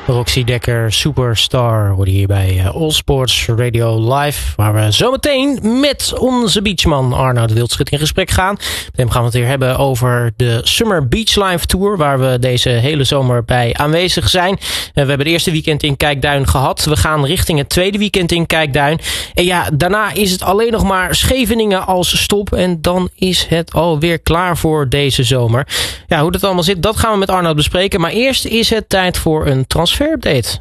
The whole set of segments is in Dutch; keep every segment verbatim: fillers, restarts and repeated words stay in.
Roxy Dekker, Superstar, hoorde hier bij All Sports Radio Live. Waar we zometeen met onze beachman Arnoud Wildschut in gesprek gaan. Met hem gaan we het weer hebben over de Summer Beach Live Tour. Waar we deze hele zomer bij aanwezig zijn. We hebben het eerste weekend in Kijkduin gehad. We gaan richting het tweede weekend in Kijkduin. En ja, daarna is het alleen nog maar Scheveningen als stop. En dan is het alweer klaar voor deze zomer. Ja, hoe dat allemaal zit, dat gaan we met Arnoud bespreken. Maar eerst is het tijd voor een transferupdate.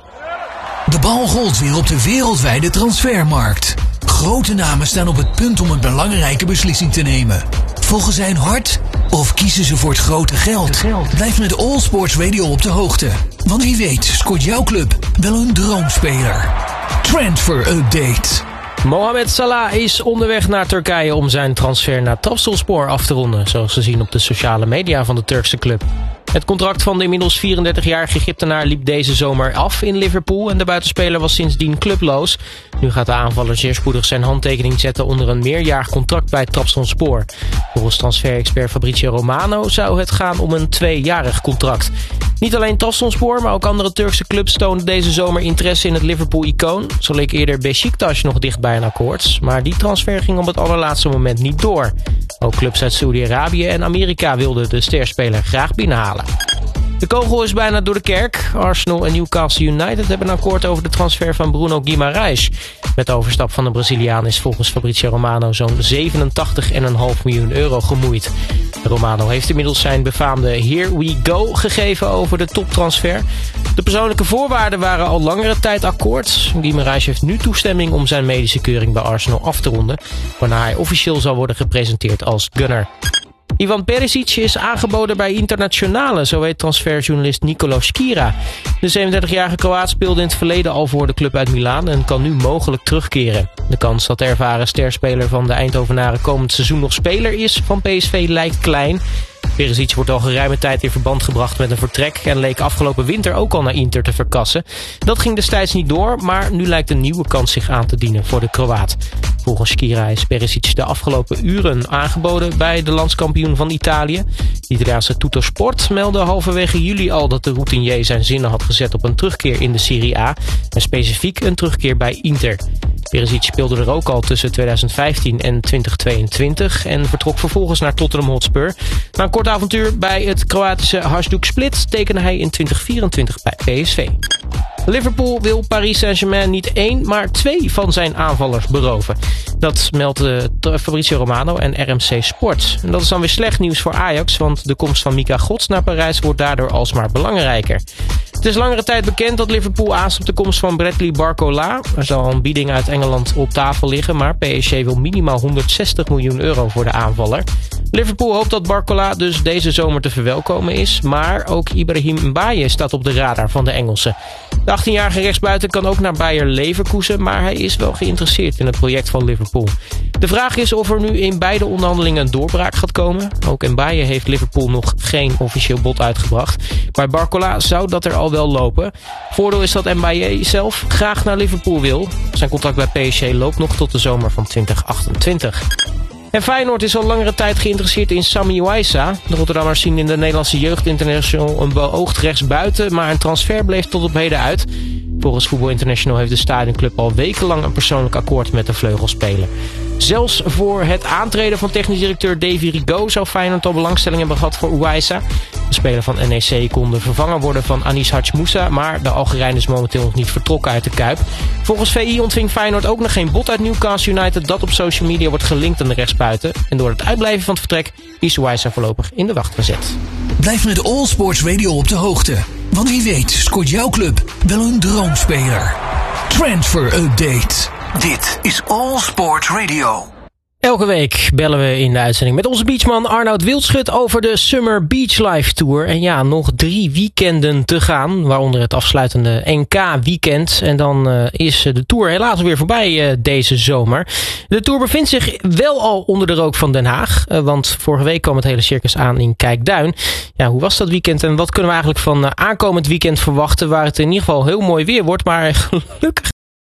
De bal rolt weer op de wereldwijde transfermarkt. Grote namen staan op het punt om een belangrijke beslissing te nemen. Volgen zij hun hart of kiezen ze voor het grote geld? Blijf met All Sports Radio op de hoogte. Want wie weet scoort jouw club wel een droomspeler. Transfer Update. Mohamed Salah is onderweg naar Turkije om zijn transfer naar Trabzonspor af te ronden, zoals te zien op de sociale media van de Turkse club. Het contract van de inmiddels vierendertigjarige Egyptenaar liep deze zomer af in Liverpool en de buitenspeler was sindsdien clubloos. Nu gaat de aanvaller zeer spoedig zijn handtekening zetten onder een meerjarig contract bij Trabzonspor. Volgens transferexpert Fabrizio Romano zou het gaan om een tweejarig contract. Niet alleen Trabzonspor, maar ook andere Turkse clubs toonden deze zomer interesse in het Liverpool-icoon. Zo leek eerder Beşiktaş nog dicht bij een akkoord, maar die transfer ging op het allerlaatste moment niet door. Ook clubs uit Saudi-Arabië en Amerika wilden de sterspeler graag binnenhalen. De kogel is bijna door de kerk. Arsenal en Newcastle United hebben een akkoord over de transfer van Bruno Guimaraes. Met de overstap van de Braziliaan is volgens Fabrizio Romano zo'n zevenentachtig komma vijf miljoen euro gemoeid. Romano heeft inmiddels zijn befaamde Here We Go gegeven over de toptransfer. De persoonlijke voorwaarden waren al langere tijd akkoord. Guimaraes heeft nu toestemming om zijn medische keuring bij Arsenal af te ronden, waarna hij officieel zal worden gepresenteerd als gunner. Ivan Perisic is aangeboden bij Internationale, zo weet transferjournalist Nicolo Schira. De zevenendertigjarige Kroaat speelde in het verleden al voor de club uit Milaan en kan nu mogelijk terugkeren. De kans dat de ervaren sterspeler van de Eindhovenaren komend seizoen nog speler is van P S V lijkt klein. Perisic wordt al geruime tijd in verband gebracht met een vertrek en leek afgelopen winter ook al naar Inter te verkassen. Dat ging destijds niet door, maar nu lijkt een nieuwe kans zich aan te dienen voor de Kroaat. Volgens Schira is Perisic de afgelopen uren aangeboden bij de landskampioen van Italië. De Italiaanse Tuttosport meldde halverwege juli al dat de routinier zijn zinnen had gezet op een terugkeer in de Serie A en specifiek een terugkeer bij Inter. Perisic speelde er ook al tussen tweeduizend vijftien en twintig tweeëntwintig en vertrok vervolgens naar Tottenham Hotspur. Na een kort avontuur bij het Kroatische Hajduk Split tekende hij in twintig vierentwintig bij P S V. Liverpool wil Paris Saint-Germain niet één, maar twee van zijn aanvallers beroven. Dat meldt uh, Fabrizio Romano en R M C Sport. En dat is dan weer slecht nieuws voor Ajax, want de komst van Mika Gods naar Parijs wordt daardoor alsmaar belangrijker. Het is langere tijd bekend dat Liverpool aast op de komst van Bradley Barcola. Er zal een bieding uit Engeland op tafel liggen, maar P S G wil minimaal honderdzestig miljoen euro voor de aanvaller. Liverpool hoopt dat Barcola dus deze zomer te verwelkomen is, maar ook Ibrahim Mbaye staat op de radar van de Engelsen. De achttienjarige rechtsbuiten kan ook naar Bayer Leverkusen, maar hij is wel geïnteresseerd in het project van Liverpool. De vraag is of er nu in beide onderhandelingen een doorbraak gaat komen. Ook Mbaye heeft Liverpool nog geen officieel bod uitgebracht. Bij Barcola zou dat er al wel lopen. Voordeel is dat Mbaye zelf graag naar Liverpool wil. Zijn contract bij P S G loopt nog tot de zomer van twintig achtentwintig. En Feyenoord is al langere tijd geïnteresseerd in Sami Waisa. De Rotterdammers zien in de Nederlandse Jeugd International een beoogd rechtsbuiten, maar een transfer bleef tot op heden uit. Volgens Voetbal International heeft de stadionclub al wekenlang een persoonlijk akkoord met de vleugelspeler. Zelfs voor het aantreden van technisch directeur Davy Rigaud zou Feyenoord al belangstelling hebben gehad voor Waisa. De speler van N E C kon de vervanger worden van Anis Hadj Moussa, maar de Algerijn is momenteel nog niet vertrokken uit de Kuip. Volgens V I ontving Feyenoord ook nog geen bod uit Newcastle United dat op social media wordt gelinkt aan de rechtsbuiten. En door het uitblijven van het vertrek is Waisa voorlopig in de wacht gezet. Blijf met All Sports Radio op de hoogte. Want wie weet scoort jouw club wel een droomspeler. Transfer Update. Dit is All Sports Radio. Elke week bellen we in de uitzending met onze beachman Arnoud Wildschut over de Summer Beach Live Tour. En ja, nog drie weekenden te gaan, waaronder het afsluitende N K-weekend. En dan uh, is de Tour helaas weer voorbij uh, deze zomer. De Tour bevindt zich wel al onder de rook van Den Haag, uh, want vorige week kwam het hele circus aan in Kijkduin. Ja, hoe was dat weekend en wat kunnen we eigenlijk van uh, aankomend weekend verwachten, waar het in ieder geval heel mooi weer wordt, maar gelukkig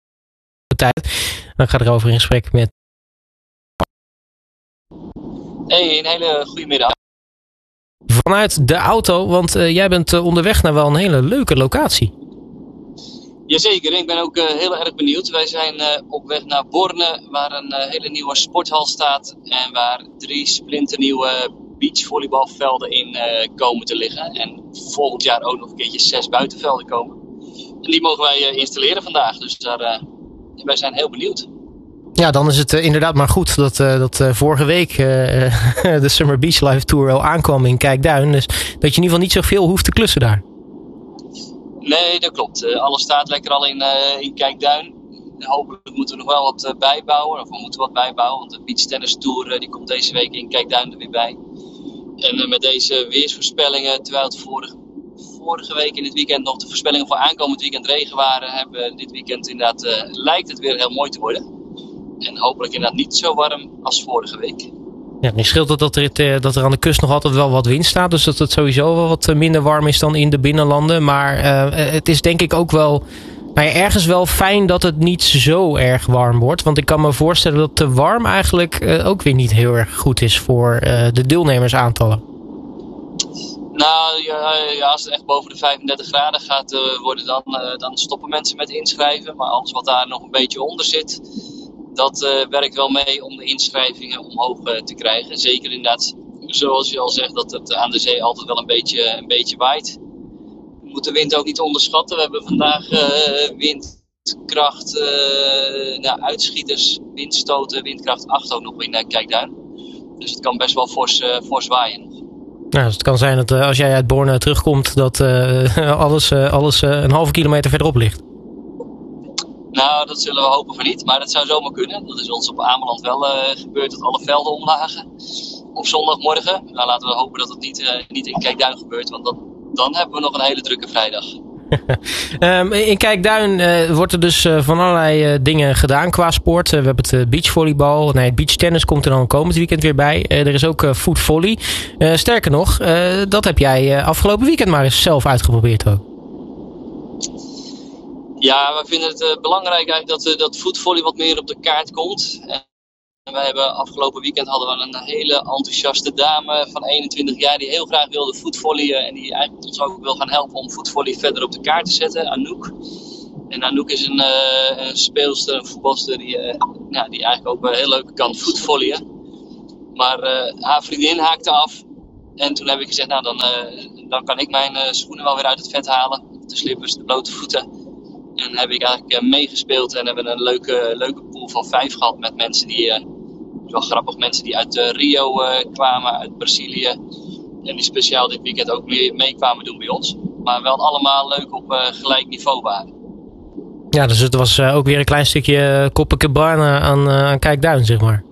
de tijd. Dan ga ik erover in gesprek met Hey, een hele goede middag. Vanuit de auto, want uh, jij bent uh, onderweg naar wel een hele leuke locatie. Jazeker, ik ben ook uh, heel erg benieuwd. Wij zijn uh, op weg naar Borne, waar een uh, hele nieuwe sporthal staat. En waar drie splinternieuwe beachvolleybalvelden in uh, komen te liggen. En volgend jaar ook nog een keertje zes buitenvelden komen. En die mogen wij uh, installeren vandaag. Dus daar, uh, wij zijn heel benieuwd. Ja, dan is het uh, inderdaad maar goed dat, uh, dat uh, vorige week uh, de Summer Beach Live Tour al aankwam in Kijkduin. Dus dat je in ieder geval niet zoveel hoeft te klussen daar. Nee, dat klopt. Uh, alles staat lekker al in, uh, in Kijkduin. Hopelijk moeten we nog wel wat uh, bijbouwen. Of we moeten wat bijbouwen, want de Beach Tennis Tour uh, die komt deze week in Kijkduin er weer bij. En uh, met deze weersvoorspellingen, terwijl het vorige, vorige week in het weekend nog de voorspellingen voor aankomend weekend regen waren, hebben we dit weekend inderdaad, uh, lijkt het weer heel mooi te worden. En hopelijk inderdaad niet zo warm als vorige week. Ja, nu scheelt het dat er, dat er aan de kust nog altijd wel wat wind staat. Dus dat het sowieso wel wat minder warm is dan in de binnenlanden. Maar uh, het is denk ik ook wel nou ja, ergens wel fijn dat het niet zo erg warm wordt. Want ik kan me voorstellen dat te warm eigenlijk uh, ook weer niet heel erg goed is voor uh, de deelnemersaantallen. Nou, ja, ja, als het echt boven de vijfendertig graden gaat uh, worden, dan, uh, dan stoppen mensen met inschrijven. Maar alles wat daar nog een beetje onder zit, dat uh, werkt wel mee om de inschrijvingen omhoog uh, te krijgen. Zeker inderdaad, zoals je al zegt, dat het aan de zee altijd wel een beetje, een beetje waait. We moeten de wind ook niet onderschatten. We hebben vandaag uh, windkracht, uh, nou, uitschieters, windstoten, windkracht acht ook nog in uh, Kijkduin. Dus het kan best wel fors, uh, fors waaien nog. Nou, dus het kan zijn dat uh, als jij uit Borne terugkomt, dat uh, alles, uh, alles uh, een halve kilometer verderop ligt. Nou, dat zullen we hopen van niet, maar dat zou zomaar kunnen. Dat is ons op Ameland wel uh, gebeurd, dat alle velden omlagen op zondagmorgen. Nou, laten we hopen dat het niet, uh, niet in Kijkduin gebeurt, want dat, dan hebben we nog een hele drukke vrijdag. um, in Kijkduin uh, wordt er dus uh, van allerlei uh, dingen gedaan qua sport. Uh, we hebben het uh, beachvolleybal, nee, beachtennis komt er dan komend weekend weer bij. Uh, er is ook uh, footvolley. Uh, sterker nog, uh, dat heb jij uh, afgelopen weekend maar eens zelf uitgeprobeerd ook. Ja, we vinden het uh, belangrijk eigenlijk dat, uh, dat footvolley wat meer op de kaart komt. En wij hebben afgelopen weekend hadden we een hele enthousiaste dame van eenentwintig jaar die heel graag wilde footvolleyen. En die eigenlijk ons ook wil gaan helpen om footvolley verder op de kaart te zetten, Anouk. En Anouk is een, uh, een speelster, een voetbalster die, uh, ja, die eigenlijk ook uh, heel leuk kan footvolleyen. Maar uh, haar vriendin haakte af. En toen heb ik gezegd, nou dan, uh, dan kan ik mijn uh, schoenen wel weer uit het vet halen. De slippers, de blote voeten. En heb ik eigenlijk uh, meegespeeld en hebben een leuke, leuke pool van vijf gehad met mensen die, uh, wel grappig, mensen die uit uh, Rio uh, kwamen, uit Brazilië. En die speciaal dit weekend ook mee, mee kwamen doen bij ons. Maar wel allemaal leuk op uh, gelijk niveau waren. Ja, dus het was uh, ook weer een klein stukje Copacabana aan, uh, aan Kijkduin, zeg maar.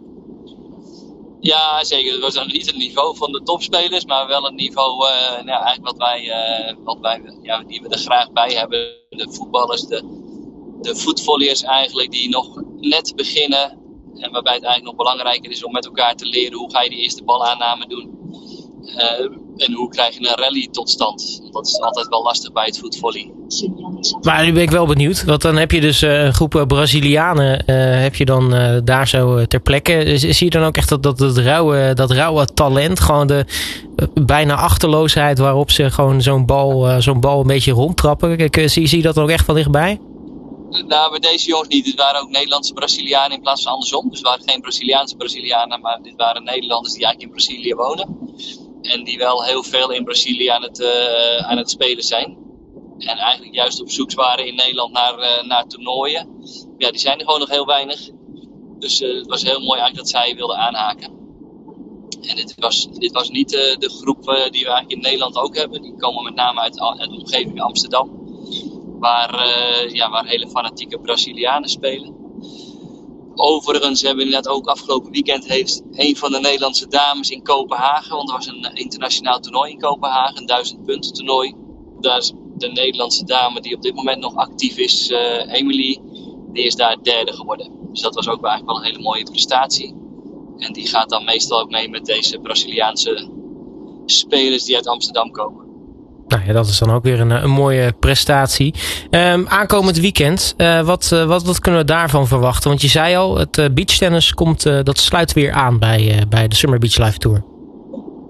Ja, zeker. Het was dan niet het niveau van de topspelers, maar wel het niveau uh, nou, eigenlijk wat wij, uh, wat wij ja, die we er graag bij hebben. De voetballers, de, de voetvolleyers eigenlijk, die nog net beginnen. En waarbij het eigenlijk nog belangrijker is om met elkaar te leren hoe ga je die eerste balaanname doen. Uh, en hoe krijg je een rally tot stand. Want dat is altijd wel lastig bij het voetvolley. Maar nu ben ik wel benieuwd. Want dan heb je dus uh, een groep Brazilianen uh, heb je dan uh, daar zo uh, ter plekke. Zie je dan ook echt dat, dat, dat, rauwe, dat rauwe talent. Gewoon de uh, bijna achterloosheid waarop ze gewoon zo'n bal, uh, zo'n bal een beetje rondtrappen. Kijk, uh, zie, zie je dat dan ook echt van dichtbij? Nou, bij deze jongens niet. Dit waren ook Nederlandse Brazilianen in plaats van andersom. Dus het waren geen Braziliaanse Brazilianen, maar dit waren Nederlanders die eigenlijk in Brazilië wonen. En die wel heel veel in Brazilië aan het, uh, aan het spelen zijn. En eigenlijk juist op zoek waren in Nederland naar, uh, naar toernooien. Ja, die zijn er gewoon nog heel weinig. Dus uh, het was heel mooi eigenlijk dat zij wilden aanhaken. En dit was, dit was niet uh, de groep uh, die we eigenlijk in Nederland ook hebben. Die komen met name uit, uit de omgeving Amsterdam. Waar, uh, ja, waar hele fanatieke Brazilianen spelen. Overigens hebben we inderdaad ook afgelopen weekend heeft een van de Nederlandse dames in Kopenhagen. Want er was een internationaal toernooi in Kopenhagen, een duizend punten toernooi. Daar is de Nederlandse dame die op dit moment nog actief is, uh, Emily, die is daar derde geworden. Dus dat was ook eigenlijk wel een hele mooie prestatie. En die gaat dan meestal ook mee met deze Braziliaanse spelers die uit Amsterdam komen. Nou ja, dat is dan ook weer een, een mooie prestatie. Um, aankomend weekend, uh, wat, uh, wat, wat kunnen we daarvan verwachten? Want je zei al, het uh, beachtennis komt, uh, dat sluit weer aan bij, uh, bij de Summer Beach Live Tour.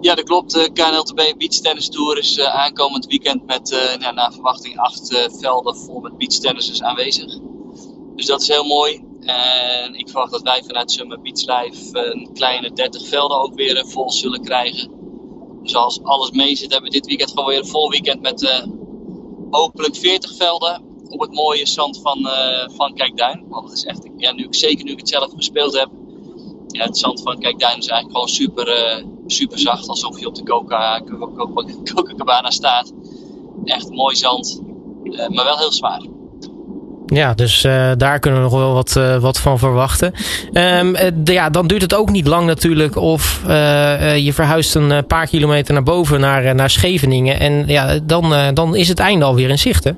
Ja, dat klopt. De K N L T B Beach Tennis Tour is uh, aankomend weekend met uh, ja, naar verwachting acht uh, velden vol met beachtennissers aanwezig. Dus dat is heel mooi. En ik verwacht dat wij vanuit Summer Beach Live een kleine dertig velden ook weer uh, vol zullen krijgen. Dus als alles mee zit, hebben we dit weekend gewoon weer een vol weekend met uh, hopelijk veertig velden op het mooie zand van, uh, van Kijkduin. Want het is echt, ja, nu ik, zeker nu ik het zelf gespeeld heb, ja, het zand van Kijkduin is eigenlijk gewoon super, uh, super zacht. Alsof je op de Coca, Coca, Copacabana staat. Echt mooi zand, uh, maar wel heel zwaar. Ja, dus uh, daar kunnen we nog wel wat, uh, wat van verwachten. Um, uh, de, ja, dan duurt het ook niet lang natuurlijk of uh, uh, je verhuist een paar kilometer naar boven naar, uh, naar Scheveningen. En ja, dan, uh, dan is het einde alweer in zicht, hè?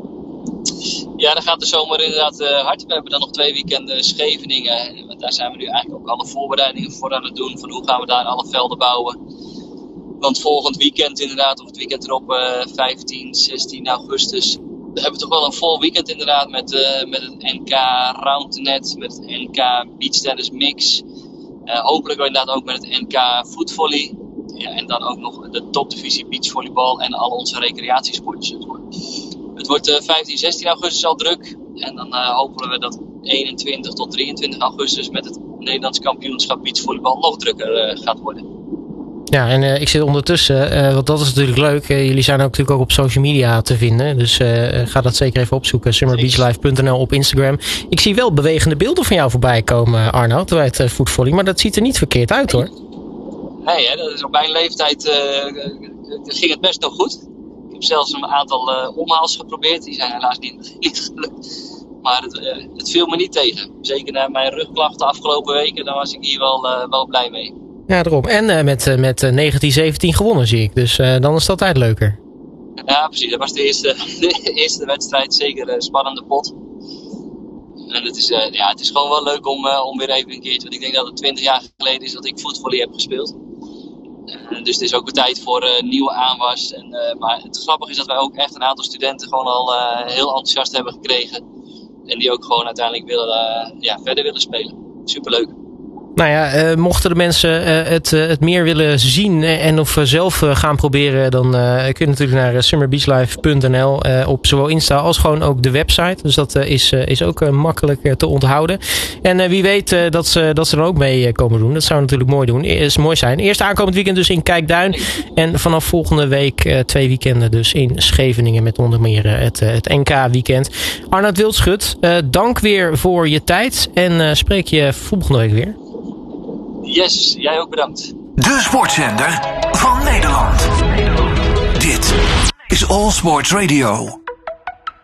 Ja, dan gaat de zomer inderdaad uh, hard. We hebben dan nog twee weekenden Scheveningen. Want daar zijn we nu eigenlijk ook alle voorbereidingen voor aan het doen. Van hoe gaan we daar alle velden bouwen. Want volgend weekend inderdaad, of het weekend erop, uh, vijftien, zestien augustus... We hebben toch wel een vol weekend inderdaad met, uh, met het N K Roundnet, met het N K Beach Tennis Mix. Uh, hopelijk inderdaad ook met het N K Voetvolley. Ja, en dan ook nog de topdivisie beachvolleybal en al onze recreatiesportjes. Het wordt, het wordt uh, vijftien, zestien augustus al druk. En dan uh, hopen we dat eenentwintig tot drieëntwintig augustus met het Nederlands kampioenschap beachvolleybal nog drukker uh, gaat worden. Ja, en uh, ik zit ondertussen, uh, want dat is natuurlijk leuk. Uh, jullie zijn ook natuurlijk ook op social media te vinden. Dus uh, ga dat zeker even opzoeken. summer beach live punt n l op Instagram. Ik zie wel bewegende beelden van jou voorbij komen, Arnoud, bij het uh, voetvolley. Maar dat ziet er niet verkeerd uit, hoor. Nee, hè, dat is op mijn leeftijd uh, ging het best nog goed. Ik heb zelfs een aantal uh, omhaals geprobeerd. Die zijn helaas niet, niet gelukt. Maar het, uh, het viel me niet tegen. Zeker na mijn rugklachten afgelopen weken, dan was ik hier wel, uh, wel blij mee. Ja, daarom. En uh, met, uh, met uh, negentien zeventien gewonnen, zie ik. Dus uh, dan is het altijd leuker. Ja, precies. Dat was de eerste, de eerste wedstrijd. Zeker een spannende pot. En het is, uh, ja, het is gewoon wel leuk om, uh, om weer even een keertje... Want ik denk dat het twintig jaar geleden is dat ik voetvolley heb gespeeld. Uh, dus het is ook weer tijd voor uh, nieuwe aanwas. En, uh, maar het grappige is dat wij ook echt een aantal studenten gewoon al uh, heel enthousiast hebben gekregen. En die ook gewoon uiteindelijk willen, uh, ja, verder willen spelen. Superleuk. Nou ja, uh, mochten de mensen uh, het, uh, het meer willen zien en of uh, zelf uh, gaan proberen, dan uh, kun je natuurlijk naar uh, summer beach live punt n l uh, op zowel Insta als gewoon ook de website. Dus dat uh, is, uh, is ook uh, makkelijk uh, te onthouden. En uh, wie weet uh, dat, ze, dat ze er ook mee uh, komen doen. Dat zou natuurlijk mooi doen. Is mooi zijn. Eerst aankomend weekend dus in Kijkduin. En vanaf volgende week uh, twee weekenden dus in Scheveningen met onder meer uh, het, uh, het N K weekend. Arnoud Wildschut, uh, dank weer voor je tijd. En uh, spreek je volgende week weer. Yes, jij ook bedankt. De sportzender van Nederland. Dit is All Sports Radio.